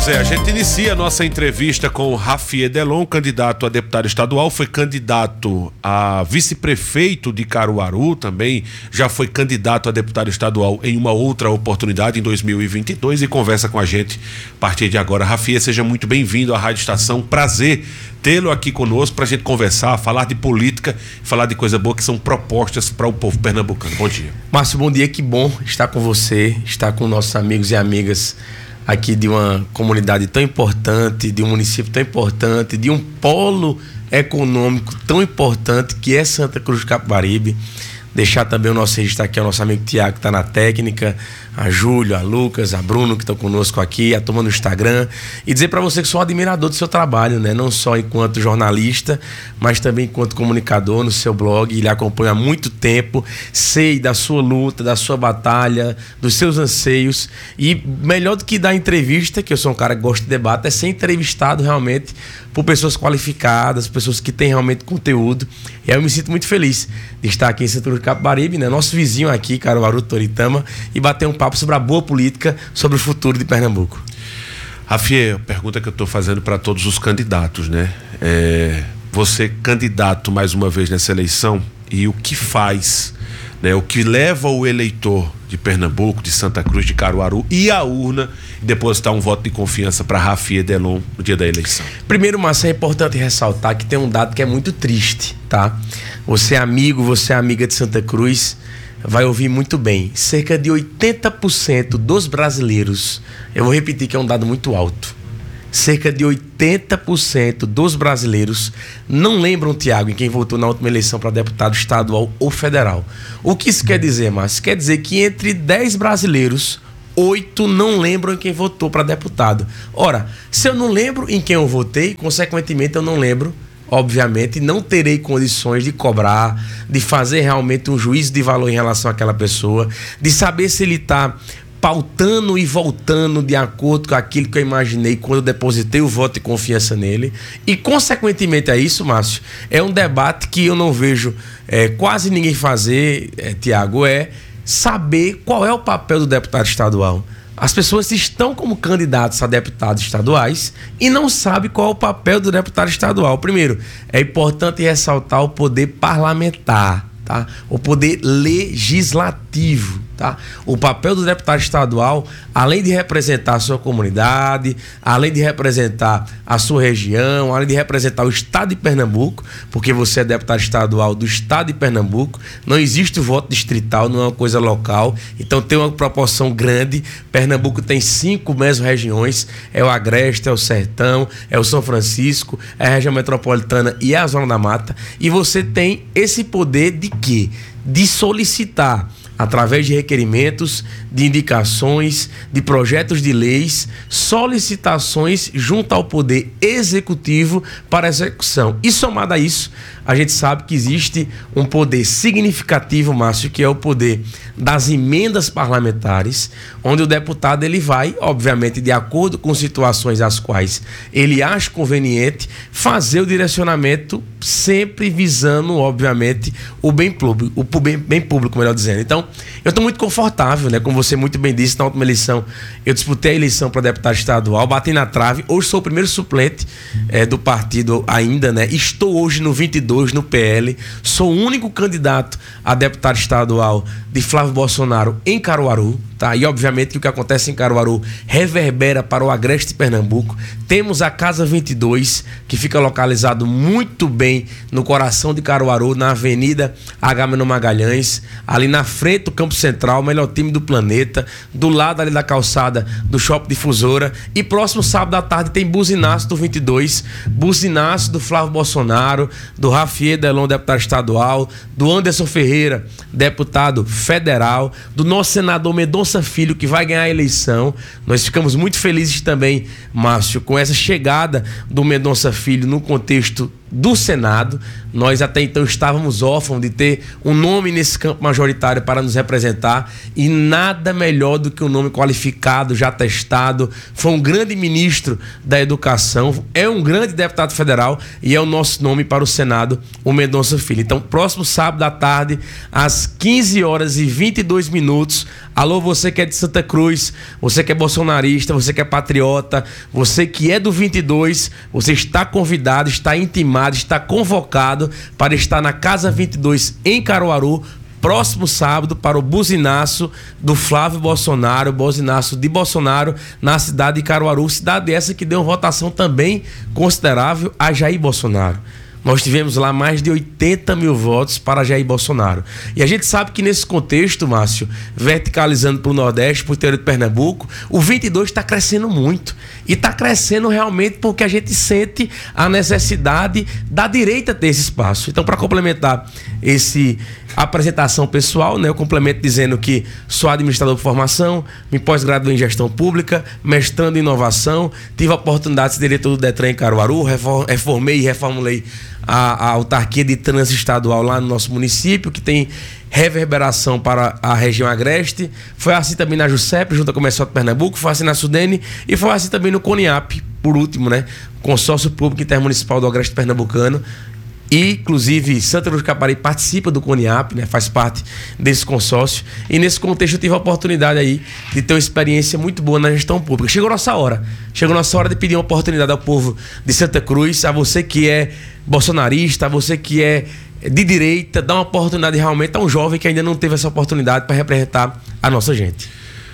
A gente inicia a nossa entrevista com o Rafier Delon, candidato a deputado estadual, foi candidato a vice-prefeito de Caruaru, também já foi candidato a deputado estadual em uma outra oportunidade em 2022 e conversa com a gente a partir de agora. Rafier, seja muito bem-vindo à Rádio Estação, prazer tê-lo aqui conosco para a gente conversar, falar de política, falar de coisa boa que são propostas para o povo pernambucano. Bom dia. Márcio, bom dia, que bom estar com você, estar com nossos amigos e amigas aqui de uma comunidade tão importante, de um município tão importante, de um polo econômico tão importante que é Santa Cruz do Capibaribe. Deixar também o nosso registro aqui ao nosso amigo Tiago, que está na técnica, a Júlio, a Lucas, a Bruno, que estão conosco aqui, a turma no Instagram, e dizer para você que sou um admirador do seu trabalho, né? Não só enquanto jornalista, mas também enquanto comunicador no seu blog. Ele acompanha há muito tempo, sei da sua luta, da sua batalha, dos seus anseios, e melhor do que dar entrevista, que eu sou um cara que gosta de debate, é ser entrevistado realmente por pessoas qualificadas, pessoas que têm realmente conteúdo. E aí eu me sinto muito feliz de estar aqui em Santa Cruz do Capibaribe, né? Nosso vizinho aqui, Caruaru, Toritama, e bater um papo sobre a boa política, sobre o futuro de Pernambuco. Rafier, a pergunta que eu estou fazendo para todos os candidatos, né? Você candidato mais uma vez nessa eleição, e o que faz, né? O que leva o eleitor de Pernambuco, de Santa Cruz, de Caruaru e a urna depositar um voto de confiança para Rafier Delon no dia da eleição? Primeiro, Márcio, é importante ressaltar que tem um dado que é muito triste, tá? Você é amigo, você é amiga de Santa Cruz, vai ouvir muito bem. Cerca de 80% dos brasileiros, eu vou repetir que é um dado muito alto, cerca de 80% dos brasileiros não lembram, Tiago, em quem votou na última eleição para deputado estadual ou federal. O que isso quer dizer, Márcio? Quer dizer que entre 10 brasileiros, 8 não lembram em quem votou para deputado. Ora, se eu não lembro em quem eu votei, consequentemente eu não lembro, obviamente, não terei condições de cobrar, de fazer realmente um juízo de valor em relação àquela pessoa, de saber se ele está pautando e voltando de acordo com aquilo que eu imaginei quando eu depositei o voto de confiança nele. E, consequentemente a isso, Márcio, é um debate que eu não vejo quase ninguém fazer, Tiago, é saber qual é o papel do deputado estadual. As pessoas estão como candidatos a deputados estaduais e não sabem qual é o papel do deputado estadual. Primeiro, é importante ressaltar o poder parlamentar, tá? O poder legislativo, tá? O papel do deputado estadual, além de representar a sua comunidade, além de representar a sua região, além de representar o estado de Pernambuco, porque você é deputado estadual do estado de Pernambuco, não existe o voto distrital, não é uma coisa local, então tem uma proporção grande. Pernambuco tem 5 mesorregiões, é o Agreste, é o Sertão, é o São Francisco, é a região metropolitana e é a Zona da Mata, e você tem esse poder de quê? De solicitar, através de requerimentos, de indicações, de projetos de leis, solicitações junto ao poder executivo para execução. E somado a isso, a gente sabe que existe um poder significativo, Márcio, que é o poder das emendas parlamentares, onde o deputado ele vai, obviamente, de acordo com situações às quais ele acha conveniente, fazer o direcionamento sempre visando, obviamente, o bem público, bem público, melhor dizendo. Então, eu estou muito confortável, né? Como você muito bem disse, na última eleição, eu disputei a eleição para deputado estadual, bati na trave, hoje sou o primeiro suplente do partido ainda, né? Estou hoje no 22, no PL, sou o único candidato a deputado estadual de Flávio Bolsonaro em Caruaru, tá? E obviamente que o que acontece em Caruaru reverbera para o Agreste de Pernambuco. Temos a Casa 22, que fica localizado muito bem no coração de Caruaru, na Avenida Agamenon Magalhães, ali na frente do Campo Central, o melhor time do planeta, do lado ali da calçada do Shopping Difusora. E próximo sábado à tarde tem buzinaço do 22, buzinaço do Flávio Bolsonaro, do Rafier Delon, deputado estadual, do Anderson Ferreira, deputado federal, do nosso senador Mendonça Filho, que vai ganhar a eleição. Nós ficamos muito felizes também, Márcio, com essa chegada do Mendonça Filho no contexto do Senado. Nós até então estávamos órfãos de ter um nome nesse campo majoritário para nos representar, e nada melhor do que um nome qualificado, já testado. Foi um grande ministro da Educação, é um grande deputado federal e é o nosso nome para o Senado, o Mendonça Filho. Então, próximo sábado à tarde, às 15h22, Alô, você que é de Santa Cruz, você que é bolsonarista, você que é patriota, você que é do 22, você está convidado, está intimado, está convocado para estar na Casa 22 em Caruaru, próximo sábado, para o buzinaço do Flávio Bolsonaro, buzinaço de Bolsonaro na cidade de Caruaru, cidade essa que deu uma votação também considerável a Jair Bolsonaro. Nós tivemos lá mais de 80 mil votos para Jair Bolsonaro. E a gente sabe que nesse contexto, Márcio, verticalizando para o Nordeste, para o interior de Pernambuco, o 22 está crescendo muito. E está crescendo realmente porque a gente sente a necessidade da direita ter esse espaço. Então, para complementar essa apresentação pessoal, né, eu complemento dizendo que sou administrador por formação, me pós-graduei em gestão pública, mestrando em inovação, tive a oportunidade de ser diretor do Detran em Caruaru, reformei e reformulei a autarquia de trânsito estadual lá no nosso município, que tem reverberação para a região agreste. Foi assim também na JUSEP, Junta Comercial de Pernambuco, foi assim na Sudene e foi assim também no CONIAP, por último, né? Consórcio Público Intermunicipal do Agreste Pernambucano. E, inclusive, Santa Cruz do Capari participa do CONIAP, né? Faz parte desse consórcio. E nesse contexto eu tive a oportunidade aí de ter uma experiência muito boa na gestão pública. Chegou nossa hora de pedir uma oportunidade ao povo de Santa Cruz, a você que é bolsonarista, a você que é de direita, dar uma oportunidade realmente a um jovem que ainda não teve essa oportunidade para representar a nossa gente.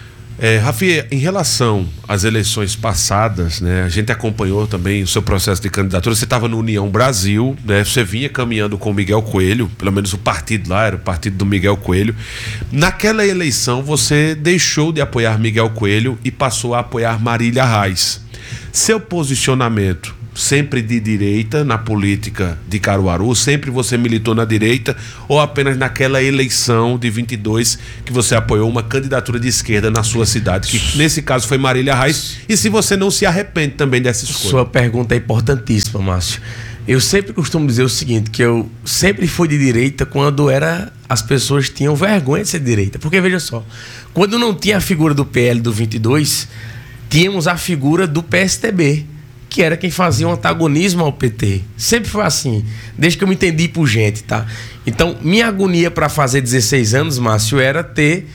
Rafi, em relação às eleições passadas, né, a gente acompanhou também o seu processo de candidatura. Você estava no União Brasil, né, você vinha caminhando com o Miguel Coelho, pelo menos o partido lá era o partido do Miguel Coelho. Naquela eleição você deixou de apoiar Miguel Coelho e passou a apoiar Marília Reis. Seu posicionamento sempre de direita na política de Caruaru? Sempre você militou na direita ou apenas naquela eleição de 22 que você apoiou uma candidatura de esquerda na sua cidade, que nesse caso foi Marília Reis, e se você não se arrepende também dessa escolha? Sua pergunta é importantíssima, Márcio. Eu sempre costumo dizer o seguinte, que eu sempre fui de direita quando as pessoas tinham vergonha de ser de direita, porque veja só, quando não tinha a figura do PL do 22, tínhamos a figura do PSTB, que era quem fazia um antagonismo ao PT. Sempre foi assim, desde que eu me entendi por gente, tá? Então, minha agonia para fazer 16 anos, Márcio, era ter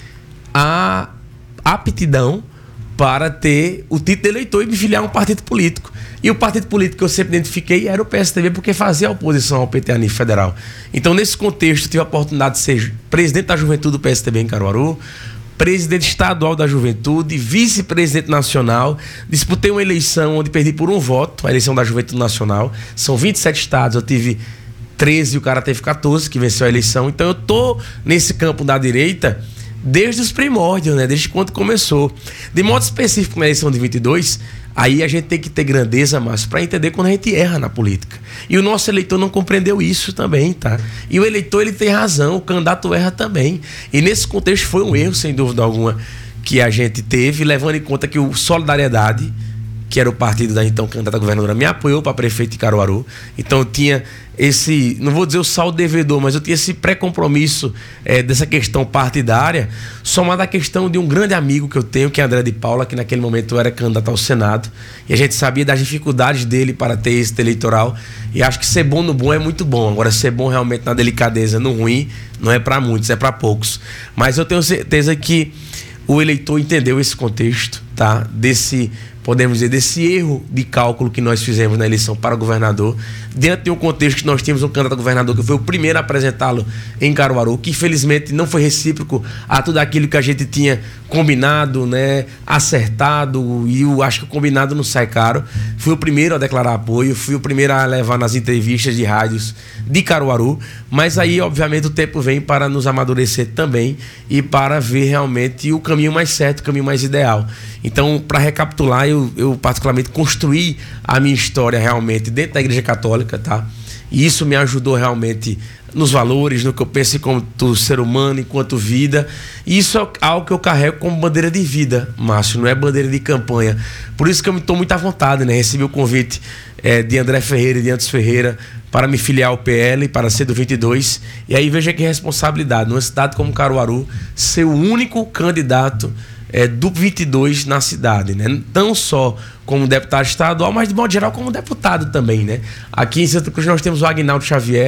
a aptidão para ter o título de eleitor e me filiar a um partido político. E o partido político que eu sempre identifiquei era o PSTB, porque fazia oposição ao PT a nível federal. Então, nesse contexto, eu tive a oportunidade de ser presidente da juventude do PSTB em Caruaru, presidente estadual da juventude, vice-presidente nacional. Disputei uma eleição onde perdi por um voto, a eleição da juventude nacional. São 27 estados, eu tive 13 e o cara teve 14, que venceu a eleição. Então eu tô nesse campo da direita desde os primórdios, né? Desde quando começou. De modo específico, na eleição de 22, aí a gente tem que ter grandeza, Márcio, para entender quando a gente erra na política. E o nosso eleitor não compreendeu isso também, tá? E o eleitor, ele tem razão, o candidato erra também. E nesse contexto foi um erro, sem dúvida alguma, que a gente teve, levando em conta que o Solidariedade, que era o partido da então candidata governadora, me apoiou para prefeito de Caruaru. Então eu tinha esse, não vou dizer o saldo devedor, mas eu tinha esse pré-compromisso dessa questão partidária, somado à questão de um grande amigo que eu tenho, que é André de Paula, que naquele momento era candidato ao Senado, e a gente sabia das dificuldades dele para ter êxito eleitoral, e acho que ser bom no bom é muito bom. Agora, ser bom realmente na delicadeza, no ruim, não é para muitos, é para poucos. Mas eu tenho certeza que o eleitor entendeu esse contexto, tá? Podemos dizer, desse erro de cálculo que nós fizemos na eleição para governador, dentro de um contexto que nós tínhamos um candidato a governador que foi o primeiro a apresentá-lo em Caruaru, que infelizmente não foi recíproco a tudo aquilo que a gente tinha combinado, né, acertado, e eu acho que o combinado não sai caro. Fui o primeiro a declarar apoio, fui o primeiro a levar nas entrevistas de rádios de Caruaru, mas aí obviamente o tempo vem para nos amadurecer também e para ver realmente o caminho mais certo, o caminho mais ideal. Então, para recapitular, eu particularmente construí a minha história realmente dentro da Igreja Católica, tá? E isso me ajudou realmente nos valores, no que eu penso enquanto ser humano, enquanto vida. E isso é algo que eu carrego como bandeira de vida, Márcio, não é bandeira de campanha. Por isso que eu estou muito à vontade, né? Recebi o convite de André Ferreira e de Antes Ferreira para me filiar ao PL, para ser do 22. E aí veja que responsabilidade, numa cidade como Caruaru, ser o único candidato do 22 na cidade, né? Não só como deputado estadual, mas de modo geral como deputado também, né? Aqui em Santa Cruz nós temos o Aguinaldo Xavier,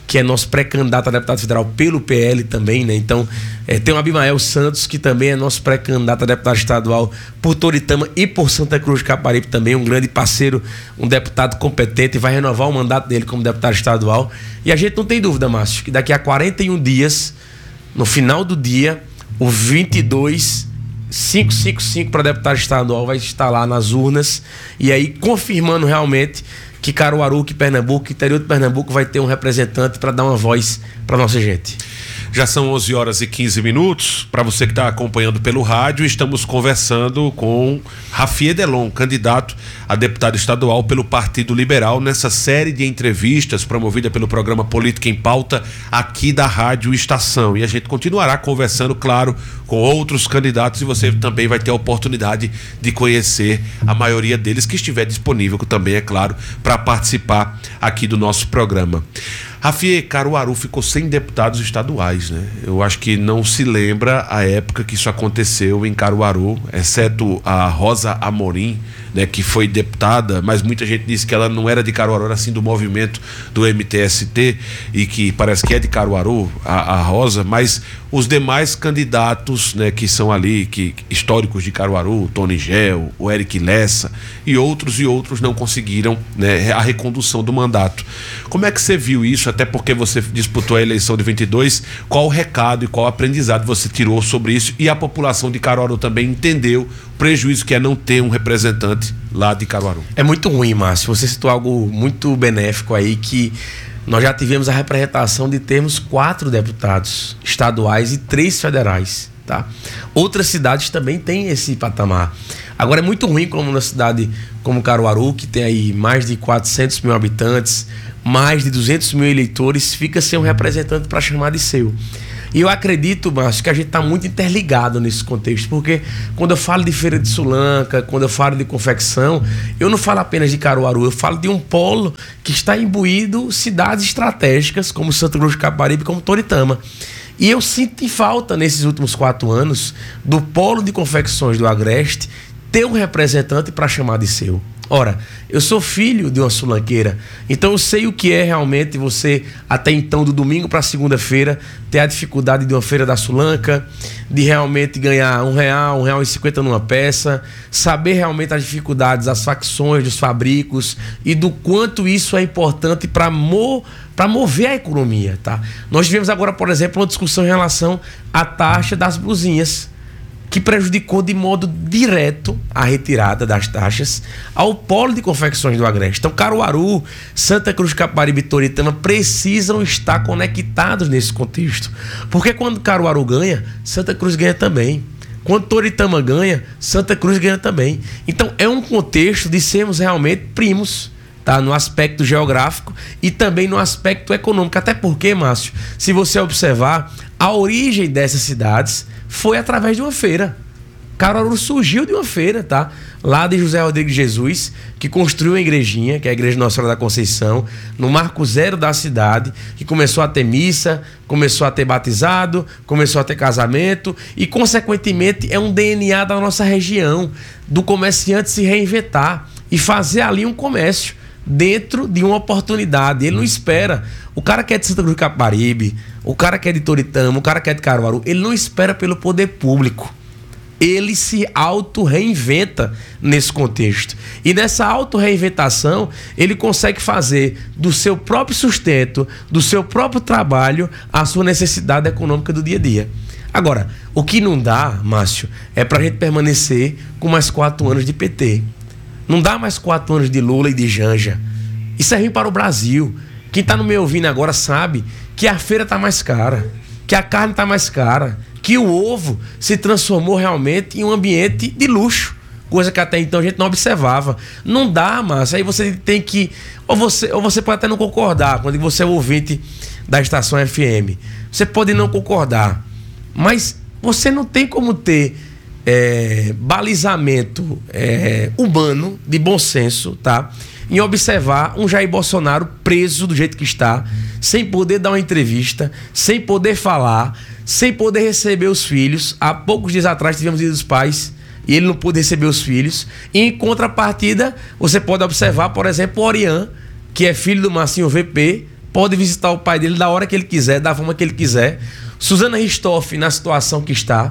que é nosso pré-candidato a deputado federal pelo PL também, né? Então, tem o Abimael Santos, que também é nosso pré-candidato a deputado estadual por Toritama e por Santa Cruz de Caparibe também, um grande parceiro, um deputado competente, vai renovar o mandato dele como deputado estadual. E a gente não tem dúvida, Márcio, que daqui a 41 dias, no final do dia, o 22555 para deputado estadual vai estar lá nas urnas, e aí confirmando realmente que Caruaru, que Pernambuco, que interior de Pernambuco vai ter um representante para dar uma voz para nossa gente. Já são 11h15. Para você que está acompanhando pelo rádio, estamos conversando com Rafi Edelon, candidato a deputado estadual pelo Partido Liberal, nessa série de entrevistas promovida pelo programa Política em Pauta aqui da Rádio Estação. E a gente continuará conversando, claro, com outros candidatos, e você também vai ter a oportunidade de conhecer a maioria deles que estiver disponível também, é claro, para participar aqui do nosso programa. Rafi, Caruaru ficou sem deputados estaduais, né? Eu acho que não se lembra a época que isso aconteceu em Caruaru, exceto a Rosa Amorim, né, que foi deputada, mas muita gente disse que ela não era de Caruaru, era assim do movimento do MTST, e que parece que é de Caruaru, a Rosa, mas os demais candidatos, né, que são ali, que históricos de Caruaru, o Tony Gel, o Eric Lessa e outros não conseguiram, né, a recondução do mandato. Como é que você viu isso? Até porque você disputou a eleição de 22, qual o recado e qual o aprendizado você tirou sobre isso, e a população de Caruaru também entendeu o prejuízo que é não ter um representante lá de Caruaru? É muito ruim, Márcio, você citou algo muito benéfico aí, que nós já tivemos a representação de termos 4 deputados estaduais e 3 federais, tá? Outras cidades também têm esse patamar. Agora, é muito ruim como na cidade como Caruaru, que tem aí mais de 400 mil habitantes, mais de 200 mil eleitores, fica sem um representante para chamar de seu. E eu acredito, Márcio, que a gente está muito interligado nesse contexto, porque quando eu falo de Feira de Sulanca, quando eu falo de confecção, eu não falo apenas de Caruaru, eu falo de um polo que está imbuído cidades estratégicas, como Santa Cruz de Caparibe, como Toritama. E eu sinto falta, nesses últimos 4 anos, do polo de confecções do Agreste ter um representante para chamar de seu. Ora, eu sou filho de uma sulanqueira, então eu sei o que é realmente você, até então, do domingo para segunda-feira, ter a dificuldade de uma feira da Sulanca, de realmente ganhar R$1, R$1,50 numa peça, saber realmente as dificuldades, as facções dos fabricos e do quanto isso é importante para mover a economia, tá? Nós tivemos agora, por exemplo, uma discussão em relação à taxa das blusinhas, que prejudicou de modo direto a retirada das taxas ao polo de confecções do Agreste. Então, Caruaru, Santa Cruz de Caparibe e Toritama precisam estar conectados nesse contexto. Porque quando Caruaru ganha, Santa Cruz ganha também. Quando Toritama ganha, Santa Cruz ganha também. Então, é um contexto de sermos realmente primos, tá? No aspecto geográfico e também no aspecto econômico. Até porque, Márcio, se você observar, a origem dessas cidades foi através de uma feira. Caruaru surgiu de uma feira, tá? Lá de José Rodrigues Jesus, que construiu uma igrejinha, que é a Igreja Nossa Senhora da Conceição, no marco zero da cidade, que começou a ter missa, começou a ter batizado, começou a ter casamento e, consequentemente, é um DNA da nossa região, do comerciante se reinventar e fazer ali um comércio dentro de uma oportunidade. Ele não espera. O cara que é de Santa Cruz do Caparibe, o cara que é de Toritama, o cara que é de Caruaru, ele não espera pelo poder público. Ele se auto-reinventa nesse contexto. E nessa auto-reinventação, ele consegue fazer do seu próprio sustento, do seu próprio trabalho, a sua necessidade econômica do dia a dia. Agora, o que não dá, Márcio, é pra gente permanecer com mais 4 anos de PT. Não dá mais 4 anos de Lula e de Janja. Isso é ruim para o Brasil. Quem está no me ouvindo agora sabe que a feira está mais cara, que a carne está mais cara, que o ovo se transformou realmente em um ambiente de luxo, coisa que até então a gente não observava. Não dá, mas aí você tem que... Ou você pode até não concordar, quando você é o ouvinte da estação FM. Você pode não concordar, mas você não tem como ter balizamento humano, de bom senso, tá? Em observar um Jair Bolsonaro preso do jeito que está, sem poder dar uma entrevista, sem poder falar, sem poder receber os filhos. Há poucos dias atrás tivemos Dia dos Pais e ele não pôde receber os filhos. E em contrapartida, você pode observar, por exemplo, o Orian, que é filho do Marcinho VP, pode visitar o pai dele da hora que ele quiser, da forma que ele quiser. Suzana Ristoff na situação que está,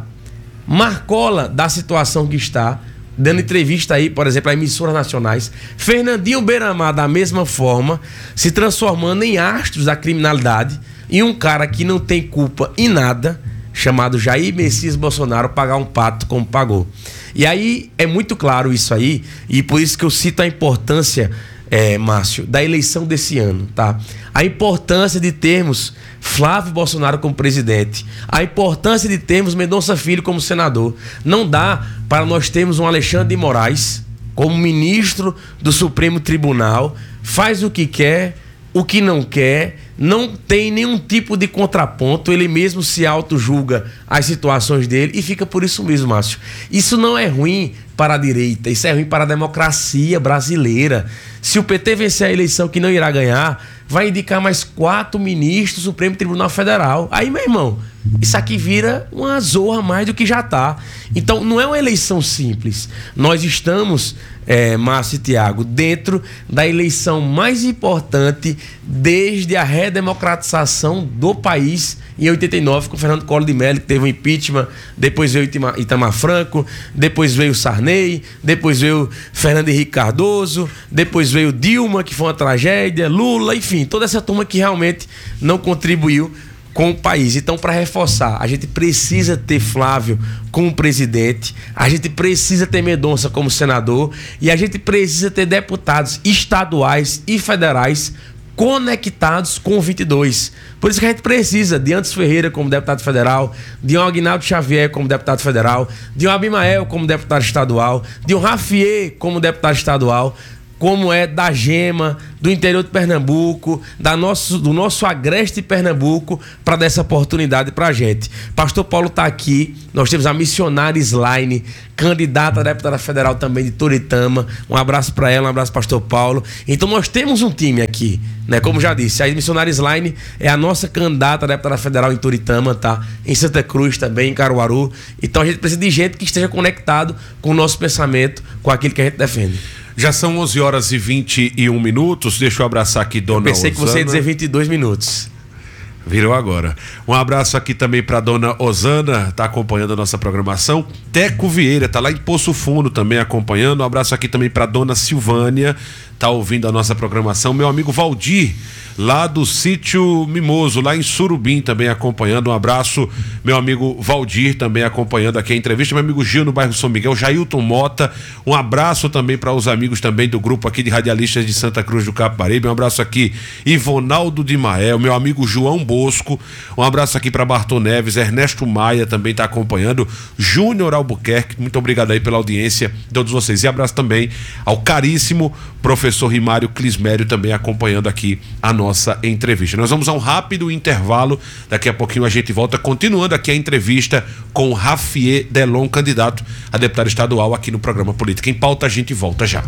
Marcola da situação que está, dando entrevista aí, por exemplo, a emissoras nacionais, Fernandinho Beiramar da mesma forma, se transformando em astros da criminalidade, e um cara que não tem culpa em nada, chamado Jair Messias Bolsonaro, pagar um pato como pagou. E aí é muito claro isso aí, e por isso que eu cito a importância, Márcio, da eleição desse ano, tá? A importância de termos Flávio Bolsonaro como presidente, a importância de termos Mendonça Filho como senador. Não dá para nós termos um Alexandre de Moraes como ministro do Supremo Tribunal, faz o que quer, o que não quer, não tem nenhum tipo de contraponto, ele mesmo se auto-julga as situações dele e fica por isso mesmo, Márcio. Isso não é ruim para a direita, isso é ruim para a democracia brasileira. Se o PT vencer a eleição, que não irá ganhar, vai indicar mais 4 ministros do Supremo Tribunal Federal. Aí, meu irmão, isso aqui vira uma zorra mais do que já está. Então, não é uma eleição simples. Nós estamos, Márcio e Tiago, dentro da eleição mais importante desde a redemocratização do país em 89, com Fernando Collor de Mello, que teve um impeachment, depois veio Itamar Franco, depois veio Sarney, depois veio Fernando Henrique Cardoso, depois veio Dilma, que foi uma tragédia, Lula, enfim, toda essa turma que realmente não contribuiu com o país. Então, para reforçar, a gente precisa ter Flávio como presidente, a gente precisa ter Mendonça como senador e a gente precisa ter deputados estaduais e federais conectados com o 22. Por isso que a gente precisa de Anderson Ferreira como deputado federal, de um Aguinaldo Xavier como deputado federal, de um Abimael como deputado estadual, de um Rafier como deputado estadual, como é da Gema, do interior de Pernambuco, do nosso agreste de Pernambuco, para dar essa oportunidade para a gente. Pastor Paulo está aqui, nós temos a missionária Slaine, candidata a deputada federal também de Toritama. Um abraço para ela, um abraço para Pastor Paulo. Então nós temos um time aqui, né? Como já disse, a missionária Slaine é a nossa candidata a deputada federal em Toritama, tá? Em Santa Cruz também, em Caruaru. Então a gente precisa de gente que esteja conectado com o nosso pensamento, com aquilo que a gente defende. Já são 11 horas e 21 minutos. Deixa eu abraçar aqui Dona Osana. Eu pensei que você ia dizer 22 minutos. Virou agora. Um abraço aqui também para Dona Osana, tá acompanhando a nossa programação. Teco Vieira, tá lá em Poço Fundo também acompanhando. Um abraço aqui também para Dona Silvânia, tá ouvindo a nossa programação. Meu amigo Valdir, lá do Sítio Mimoso, lá em Surubim, também acompanhando. Um abraço, meu amigo Valdir, também acompanhando aqui a entrevista. Meu amigo Gil, no bairro São Miguel. Jailton Mota, um abraço também para os amigos também do grupo aqui de radialistas de Santa Cruz do Capibaribe. Um abraço aqui, Ivonaldo de Mael, meu amigo João Bosco. Um abraço aqui para Bartô Neves, Ernesto Maia também está acompanhando, Júnior Albuquerque, muito obrigado aí pela audiência de todos vocês. E abraço também ao caríssimo professor Rimário Clismério, também acompanhando aqui a nossa entrevista. Nós vamos a um rápido intervalo, daqui a pouquinho a gente volta, continuando aqui a entrevista com Rafier Delon, candidato a deputado estadual aqui no programa Política em Pauta. A gente volta já.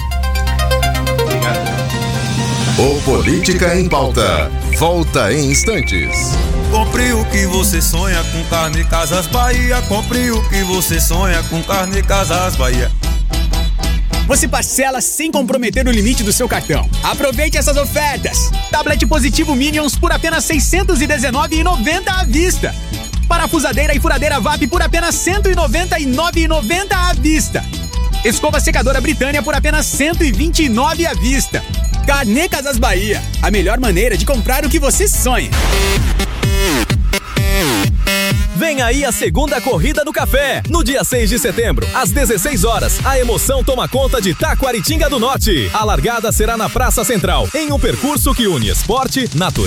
O Política em Pauta volta em instantes. Compre o que você sonha com Carne Casas Bahia. Compre o que você sonha com Carne Casas Bahia. Você parcela sem comprometer o limite do seu cartão. Aproveite essas ofertas. Tablet Positivo Minions por apenas R$ 619,90 à vista. Parafusadeira e furadeira VAP por apenas R$ 199,90 à vista. Escova secadora Britânia por apenas R$ 129,00 à vista. Carnê Casas Bahia, a melhor maneira de comprar o que você sonha. Vem aí a segunda corrida do café. No dia 6 de setembro, às 16 horas, a emoção toma conta de Taquaritinga do Norte. A largada será na Praça Central, em um percurso que une esporte, natureza